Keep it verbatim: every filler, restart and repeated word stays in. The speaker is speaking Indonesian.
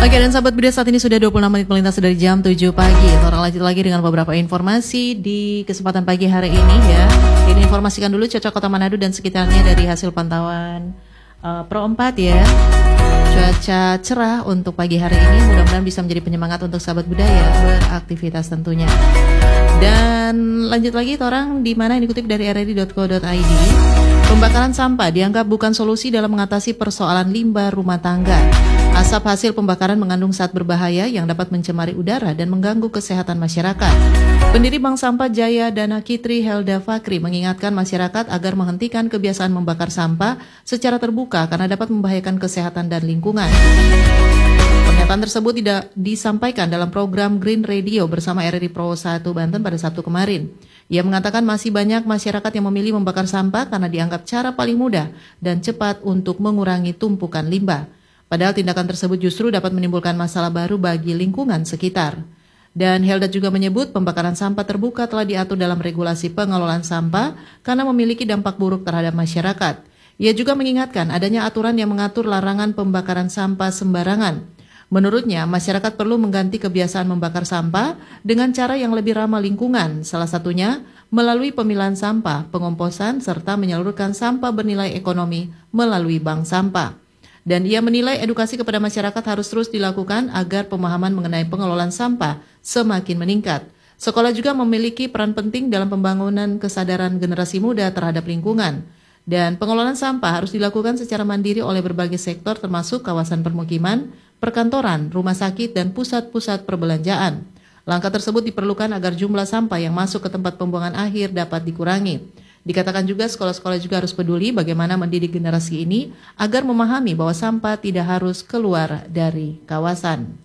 Oke, dan sahabat Buda, saat ini sudah dua puluh enam menit melintas dari jam tujuh pagi. Orang lanjut lagi dengan beberapa informasi di kesempatan pagi hari ini ya. Ini informasikan dulu cuaca Kota Manado dan sekitarnya dari hasil pantauan uh, Pro empat ya. Cuaca cerah untuk pagi hari ini, mudah-mudahan bisa menjadi penyemangat untuk sahabat budaya beraktivitas tentunya. Dan lanjut lagi orang di mana ini dikutip dari r r i dot co dot i d. Pembakaran sampah dianggap bukan solusi dalam mengatasi persoalan limbah rumah tangga. Asap hasil pembakaran mengandung zat berbahaya yang dapat mencemari udara dan mengganggu kesehatan masyarakat. Pendiri Bank Sampah Jaya Dana Kitri Helda Fakri mengingatkan masyarakat agar menghentikan kebiasaan membakar sampah secara terbuka karena dapat membahayakan kesehatan dan lingkungan. Pernyataan tersebut tidak disampaikan dalam program Green Radio bersama R R I Pro satu Banten pada Sabtu kemarin. Ia mengatakan masih banyak masyarakat yang memilih membakar sampah karena dianggap cara paling mudah dan cepat untuk mengurangi tumpukan limbah. Padahal tindakan tersebut justru dapat menimbulkan masalah baru bagi lingkungan sekitar. Dan Helda juga menyebut pembakaran sampah terbuka telah diatur dalam regulasi pengelolaan sampah karena memiliki dampak buruk terhadap masyarakat. Ia juga mengingatkan adanya aturan yang mengatur larangan pembakaran sampah sembarangan. Menurutnya, masyarakat perlu mengganti kebiasaan membakar sampah dengan cara yang lebih ramah lingkungan, salah satunya melalui pemilahan sampah, pengomposan, serta menyalurkan sampah bernilai ekonomi melalui bank sampah. Dan ia menilai edukasi kepada masyarakat harus terus dilakukan agar pemahaman mengenai pengelolaan sampah semakin meningkat. Sekolah juga memiliki peran penting dalam pembangunan kesadaran generasi muda terhadap lingkungan. Dan pengelolaan sampah harus dilakukan secara mandiri oleh berbagai sektor termasuk kawasan permukiman, perkantoran, rumah sakit, dan pusat-pusat perbelanjaan. Langkah tersebut diperlukan agar jumlah sampah yang masuk ke tempat pembuangan akhir dapat dikurangi. Dikatakan juga sekolah-sekolah juga harus peduli bagaimana mendidik generasi ini agar memahami bahwa sampah tidak harus keluar dari kawasan.